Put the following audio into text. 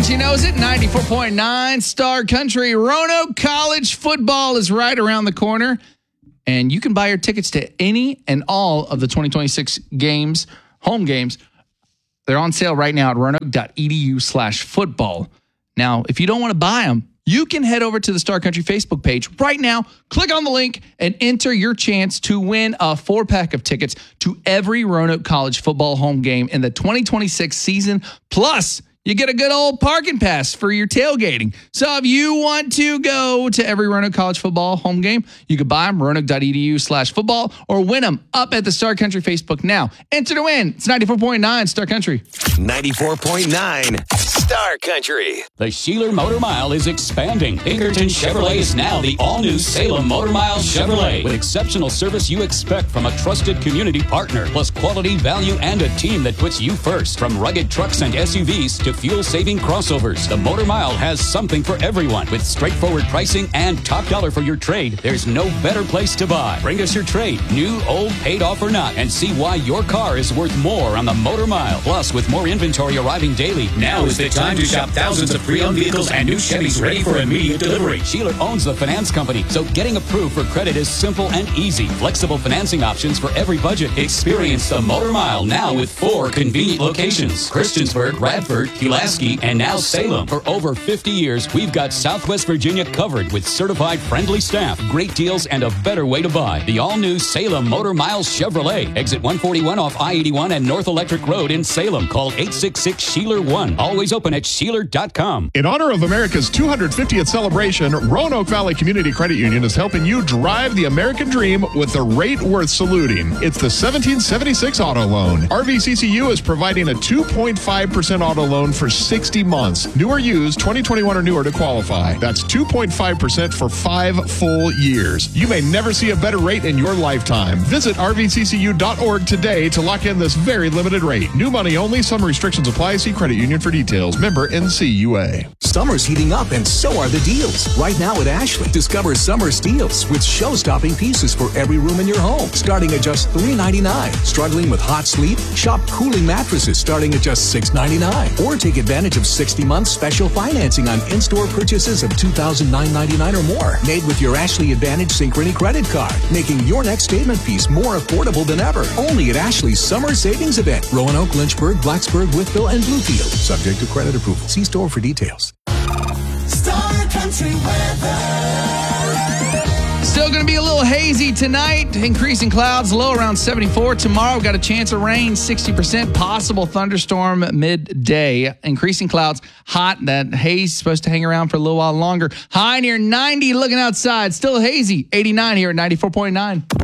She knows it. 94.9 Star Country. Roanoke College football is right around the corner. And you can buy your tickets to any and all of the 2026 games, home games. They're on sale right now at roanoke.edu/football. Now, if you don't want to buy them, you can head over to the Star Country Facebook page right now, click on the link, and enter your chance to win a 4-pack of tickets to every Roanoke College football home game in the 2026 season. Plus, you get a good old parking pass for your tailgating. So if you want to go to every Roanoke College football home game, you can buy them, roanoke.edu/football, or win them up at the Star Country Facebook now. Enter to win. It's 94.9 Star Country. 94.9 Star Country. The Sheeler Motor Mile is expanding. Pinkerton Chevrolet is now the all-new Salem Motor Mile Chevrolet. With exceptional service you expect from a trusted community partner, plus quality, value, and a team that puts you first. From rugged trucks and SUVs to fuel-saving crossovers, the Motor Mile has something for everyone. With straightforward pricing and top dollar for your trade, there's no better place to buy. Bring us your trade, new, old, paid off or not, and see why your car is worth more on the Motor Mile. Plus, with more inventory arriving daily, now is the time to shop thousands of pre-owned vehicles and new Chevys ready for immediate delivery. Sheeler owns the finance company, so getting approved for credit is simple and easy. Flexible financing options for every budget. Experience the Motor Mile now with 4 convenient locations: Christiansburg, Radford, Pulaski, and now Salem. For over 50 years, we've got Southwest Virginia covered with certified friendly staff, great deals, and a better way to buy. The all-new Salem Motor Mile Chevrolet. Exit 141 off I-81 and North Electric Road in Salem. Call 866-SHEELER1. Always open at Sheeler.com. In honor of America's 250th celebration, Roanoke Valley Community Credit Union is helping you drive the American dream with a rate worth saluting. It's the 1776 auto loan. RVCCU is providing a 2.5% auto loan for 60 months. New or used, 2021 or newer to qualify. That's 2.5% for 5 full years. You may never see a better rate in your lifetime. Visit rvccu.org today to lock in this very limited rate. New money only. Some restrictions apply. See credit union for details. Member NCUA. Summer's heating up and so are the deals. Right now at Ashley, discover summer steals with show-stopping pieces for every room in your home, starting at just $3.99. Struggling with hot sleep? Shop cooling mattresses starting at just $6.99. Or take advantage of 60-month special financing on in-store purchases of $2,999 or more. Made with your Ashley Advantage Synchrony credit card, making your next statement piece more affordable than ever. Only at Ashley's Summer Savings Event. Roanoke, Lynchburg, Blacksburg, Wytheville, and Bluefield. Subject to credit approval. See store for details. Star Country weather. Still going to be a little hazy tonight. Increasing clouds, low around 74. Tomorrow, got a chance of rain, 60%. Possible thunderstorm midday. Increasing clouds, hot. That haze is supposed to hang around for a little while longer. High near 90 looking outside. Still hazy. 89 here at 94.9.